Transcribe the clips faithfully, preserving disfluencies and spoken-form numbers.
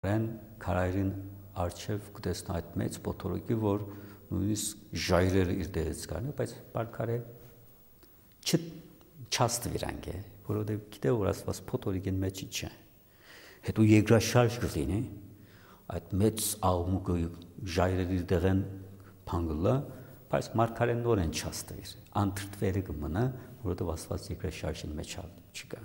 մարգարեն քարայրին արչև կտեսնա այդ մեծ փոթորիկի, որ նույնիսկ ժայռերը իր դերից կառնի, բայց մարգարեն չաստվիրանք է, որովհետև գիտե որ Աստված փոթորիկին մեջի չէ։ Հետո երկրաշարժ կլինի, այդ մեծ աղմուկը ժայռերի դեղեն փանգլա, բայց մարգարեն նորեն չաստվիր, անթրթվերը կմնա, որովհետև Աստված երկրաշարժին մեջ չկա։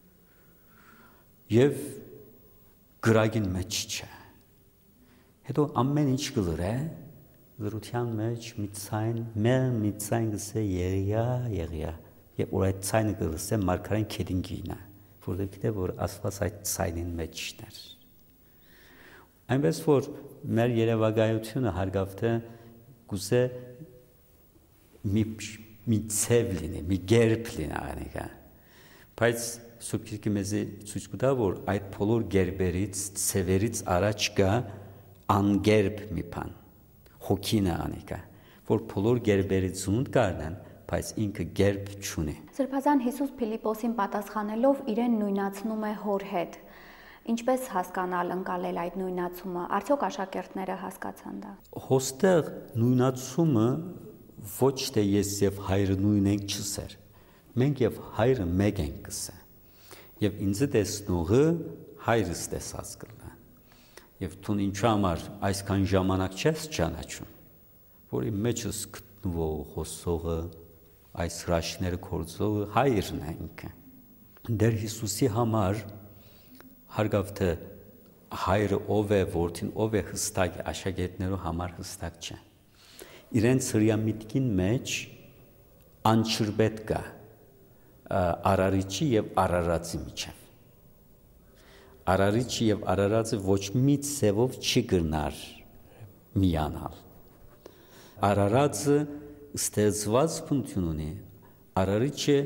Եվ գրագին մեջ չէ։ Հետո ամեն ինչ կլրե, լրության մեջ մի ցայն, մեր մի ցայն գսե եղիա, եղիա, եւ որ այդ ցայնը գսե մարգարեն քեդին գինա, որովհետև գիտե որ Աստված այդ ցայնին մեջն էր։ Այնպես որ մեր երևակայությունը հարգավթե գուզե մի մի ցև լինի, մի գերբ լինի անիկա։ Բայց սուքիկի մեզի ցույց կտա որ այդ բոլոր գերբերից, ցևերից առաջ կա անգերբ մի բան, հոգին է անիկա, որ բոլոր գերբերից զունդ կառնան, բայց ինքը գերբ չունի։ Սրբազան Հիսուս Փիլիպոսին պատասխանելով իրեն նույնացնում է հոր հետ։ Ինչպես հասկանալ, ընկալել այդ նույնացումը, արդյոք աշակերտները հասկացան դա։ Հոստեղ նույնացումը ոչ թե ես եւ հայրը նույն ենք չսեր։ Մենք եւ հայրը մեկ ենք կսե։ Եվ ինձ տեսնողը հայրս տեսած կլա։ Եվ դու ինչու համար այսքան ժամանակ չես ճանաչում, որի մեջս գտնվող խոսողը, այս հրաշքները կործողը հայրն է ինքը։ Դեր Հիսուսի համար հարգավթե հայրը ով է, որդին ով է հստակ է, աշակերտներու համար հստակ չէ։ Իրենց հրյամիտքին մեջ անչրբետ կա արարիչի եւ արարածի միջև։ Արարիչի եւ արարածը ոչ մի ցևով չի գնար միանալ։ Արարածը ստեղծված բնություն ունի, արարիչը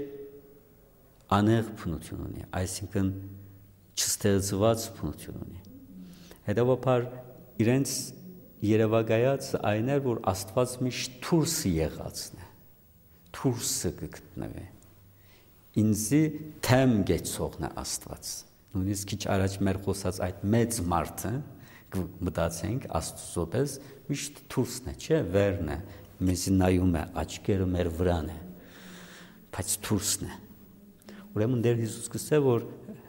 անեղ բնություն ունի, այսինքն չստեղծված բնություն ունի։ Հետևաբար իրենց երևակայածը այն էր, որ Աստված միշտ թուրսը եղածն է, թուրսը կգտնվի, ինձի թեմ գեցողն է Աստված, նույնիսկ քիչ առաջ մեր խոսած այդ մեծ մարդը, մտածենք Աստծո պես, միշտ թուրսն է, չէ, վերն է, մեզի նայում է, աչքերը մեր վրան է, բայց թուրսն է, ուրեմն դեր Հիսուս կսե, որ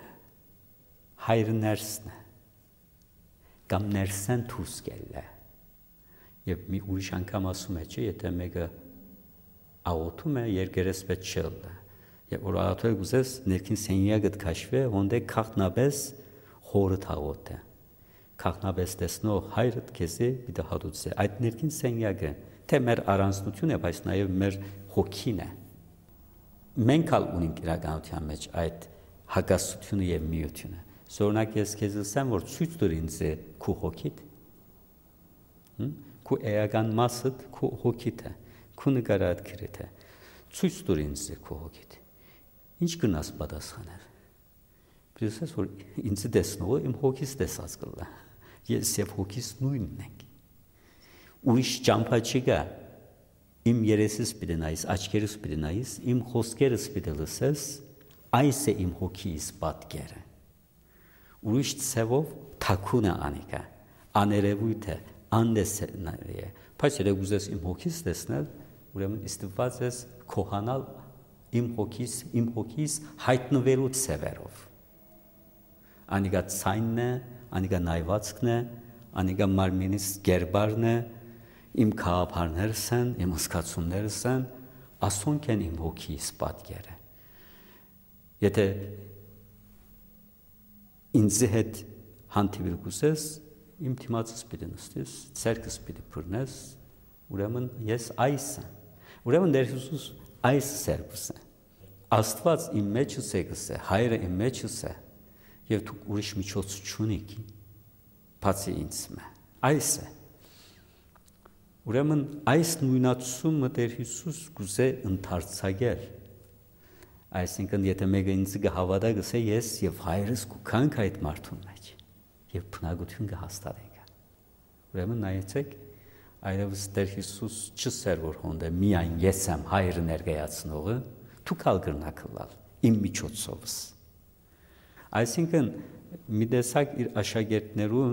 հայրը ներսն է, կամ ներսեն թուրս գել է, և մի ուրիշ անգամ ասում է, չէ, եթե մեկը աղոթում է, երկերես պետ չել է, և որ աղոթել գուզես ներքին սենյակըտ կաշվե, հոնդե կաղտնաբես խորըտ աղոթ է, կաղտնաբես տեսնող հայրըտ կեզի բիդը հատուց է, այդ ներքին սենյակը, թե մեր առանձնություն է, բայց նաև մեր հոգին է, մենք ալ ունենք իրականության մեջ այդ հակասությունը և միությունը, Սորնակ ես քեզ ասեմ, որ ցույց տուր ինձ քու հոգիդ, քու էական մասդ քու հոգիդ է, քու նկարած գրետ է, ցույց տուր ինձ քու հոգիդ, ինչ կնաս պատասխանել, պրեսես, որ ինձ տեսնողը իմ հոգիս տեսած կլա, ես և հոգիս նույնն ենք, ուրիշ ճամփա չկա, իմ երեսս պիտի նայիս, աչքերս պիտի նայիս, իմ խոսքերս պիտի լսես, այս է իմ հոգիս պատկերը, ուրիշ ցևով թաքուն է անիկա, աներևույթ է, անդեսնալի է, բայց եթե ուզես իմ հոգիս տեսնել, ուրեմն ստիպված ես քոհանալ իմ հոգիս, իմ հոգիս հայտնվելու ցևերով, անիկա ցայնն է, անիկա նայվածքն է, անիկա մարմինիս գերբարն է, իմ քաղաքարներս են, իմ զգացումներս են, ասոնք են իմ հոգիս պատկերը, եթե ինձի հետ հանդիպել կուզես, իմ թիմացս պիտի նստես, ցերկս պիտի բռնես, ուրեմն ես այս եմ, ուրեմն դեր Հիսուս այս սերբս է, Աստված իմ մեջս է գսե, հայրը իմ մեջս է, և դուք ուրիշ միջոց չունիք, բացի ինձ մե, այս է, ուրեմն այս նույնացումը դեր Հիսուս գուզե ընդարձակել, այսինքն եթե մեկը ինձ կհավատա գսե ես և հայրս կուքանք այդ մարդուն մեջ և բնակություն կհաստատենք, ուրեմն նայեցեք, այլևս դեր Հիսուս չսեր որ հոնդե միայն ես եմ հայրը ներկայացնողը, դուք ալ կրնակլալ իմ միջոցովս, այսինքն մի տեսակ իր աշակերտներուն